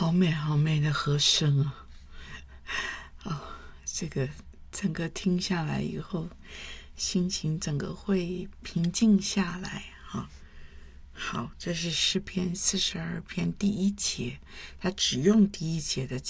好美好美的和声啊！哦，这个整个听下来以后，心情整个会平静下来啊。好，这是诗篇42篇第1节，他只用第1节的